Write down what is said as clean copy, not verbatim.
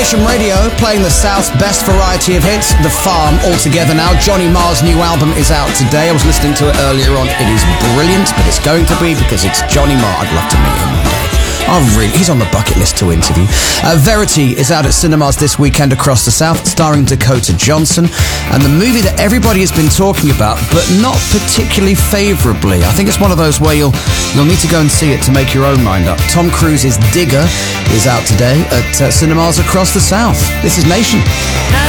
Nation Radio, playing the South's best variety of hits, The Farm, all together now. Johnny Marr's new album is out today. I was listening to it earlier on. It is brilliant, but it's going to be because it's Johnny Marr. I'd love to meet him one day. He's on the bucket list to interview. Verity is out at cinemas this weekend across the South, starring Dakota Johnson, and the movie that everybody has been talking about, but not particularly favourably. I think it's one of those where you'll need to go and see it to make your own mind up. Tom Cruise's Digger is out today at cinemas across the South. This is Nation.